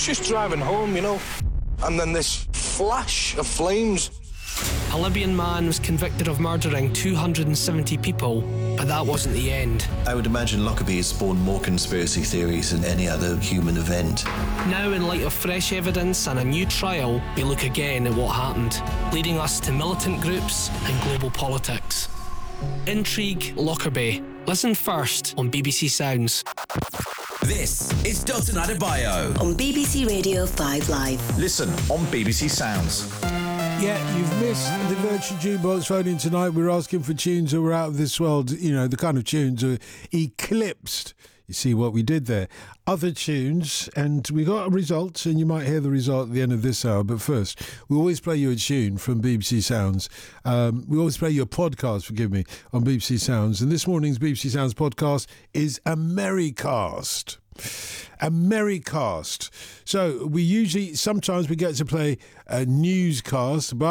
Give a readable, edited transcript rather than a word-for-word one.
was just driving home, and then this flash of flames. A Libyan man was convicted of murdering 270 people, but that wasn't the end. I would imagine Lockerbie has spawned more conspiracy theories than any other human event. Now, in light of fresh evidence and a new trial, we look again at what happened, leading us to militant groups and global politics. Intrigue Lockerbie. Listen first on BBC Sounds. This is Dalton Adebayo on BBC Radio 5 Live. Listen on BBC Sounds. Yeah, you've missed the Virtual Jukebox phone-in tonight. We're asking for tunes that were out of this world, the kind of tunes that eclipsed. You see what we did there. Other tunes, and we got a result, and you might hear the result at the end of this hour. But first, we always play you a tune from BBC Sounds. We always play you a podcast, on BBC Sounds. And this morning's BBC Sounds podcast is a Merrycast. A Merrycast. So sometimes we get to play a newscast, but